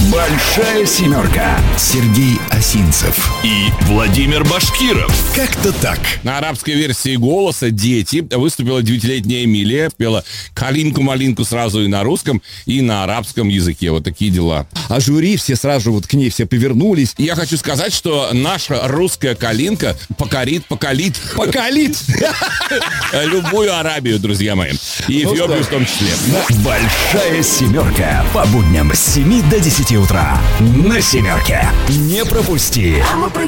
Большая семерка. Сергей Осинцев и Владимир Башкиров. Как-то так. На арабской версии «Голоса» «Дети» выступила 9-летняя Эмилия, пела «Калинку-малинку» сразу и на русском, и на арабском языке. Вот такие дела. А жюри все сразу вот к ней все повернулись. И я хочу сказать, что наша русская калинка покорит любую Арабию, друзья мои. И Эфиопию в том числе. Большая семерка. По будням с 7 до 10 утра. На семерке. Не пропусти.